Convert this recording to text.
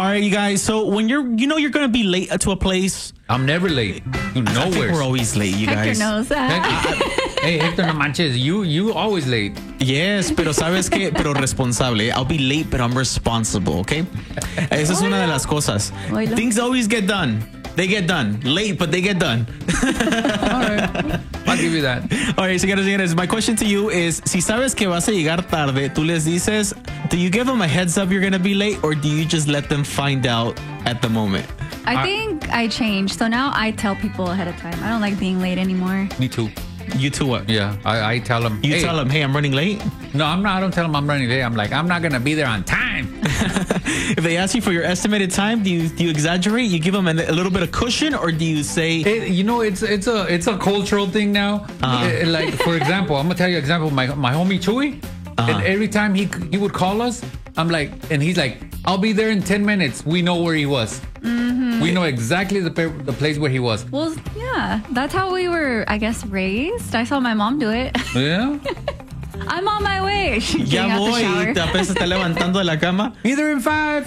All right, you guys. So when you're going to be late to a place. I'm never late. I think we're always late, you Hector guys. knows that. Hey, Hector, no manches. You always late. Yes, pero sabes qué, pero responsable. I'll be late, but I'm responsible, okay? Esa es una de las cosas. Oilo. Things always get done. They get done. Late, but they get done. All right. I'll give you that. All right, señores, my question to you is, si sabes que vas a llegar tarde, tú les dices, do you give them a heads up you're going to be late, or do you just let them find out at the moment? I think I changed. So now I tell people ahead of time. I don't like being late anymore. Me too. You two what? Yeah, I tell them. You tell them, hey, I'm running late? No, I'm not. I don't tell them I'm running late. I'm like, I'm not going to be there on time. If they ask you for your estimated time, do you exaggerate? You give them a little bit of cushion, or do you say... It's a cultural thing now. Like, for example, I'm going to tell you an example. My homie Chewy, and every time he would call us, I'm like, and he's like, I'll be there in 10 minutes. We know where he was. Mm-hmm. We know exactly the place where he was. Well, yeah, that's how we were, I guess, raised. I saw my mom do it. Yeah. I'm on my way. She's Ya getting out the voy, shower. y te apenas está levantando de la cama. Either in 5.